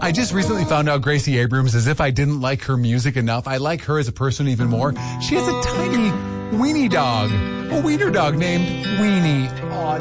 I just recently found out Gracie Abrams, as if I didn't like her music enough. I like her as a person even more. She has a tiny weenie dog, a wiener dog named Weenie. Aw,